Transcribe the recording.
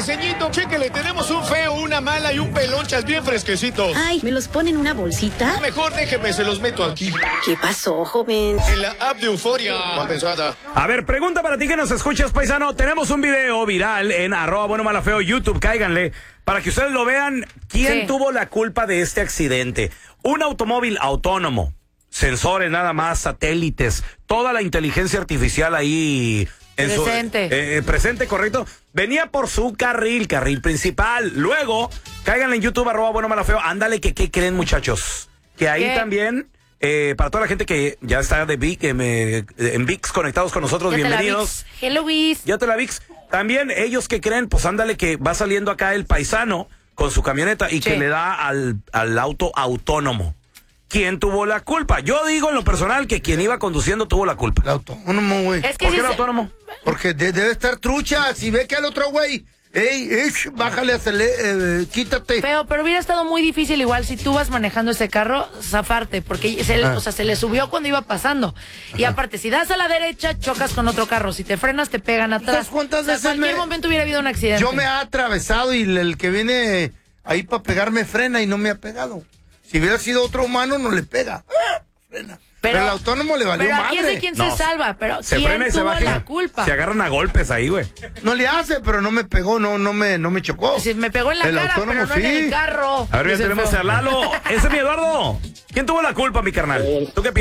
ceñito, chéquele, tenemos un feo, una mala y un pelonchas bien fresquecitos. Ay, ¿me los pone en una bolsita? Mejor déjeme, se los meto aquí. ¿Qué pasó, joven? En la app de Euforia. Compensada. A ver, pregunta para ti que nos escuchas, paisano. Tenemos un video viral en @buenomalafeo YouTube, cáiganle, para que ustedes lo vean. ¿Quién tuvo la culpa de este accidente? Un automóvil autónomo, sensores nada más, satélites, toda la inteligencia artificial ahí presente, correcto. Venía por su carril principal. Luego, cáiganle en YouTube, @buenomalafeo. Ándale, ¿qué creen, muchachos? Que ahí también, para toda la gente que ya está de VIX, en VIX conectados con nosotros, bienvenidos. Hello, VIX. Ya te la VIX. También ellos que creen, pues ándale, que va saliendo acá el paisano con su camioneta y que le da al auto autónomo. ¿Quién tuvo la culpa? Yo digo en lo personal que quien iba conduciendo tuvo la culpa. El autónomo, güey. Es que ¿Por qué el autónomo? Porque debe estar trucha. Si ve que al otro güey, bájale, quítate. Pero hubiera estado muy difícil igual si tú vas manejando ese carro, zafarte, porque se le subió cuando iba pasando. Y aparte, si das a la derecha, chocas con otro carro. Si te frenas, te pegan atrás. ¿Cuántas veces en cualquier momento hubiera habido un accidente. Yo me ha atravesado y el que viene ahí para pegarme frena y no me ha pegado. Si hubiera sido otro humano, no le pega. Frena. Pero el autónomo le valió madre. Pero aquí es de quién se salva, pero se ¿quién frena y tuvo se baja, la culpa? Se agarran a golpes ahí, güey. No le hace, pero no me pegó, no me chocó. Si me pegó en la cara, pero no en el carro. A ver, ya tenemos a Lalo. Ese es mi Eduardo. ¿Quién tuvo la culpa, mi carnal? ¿Tú qué piensas?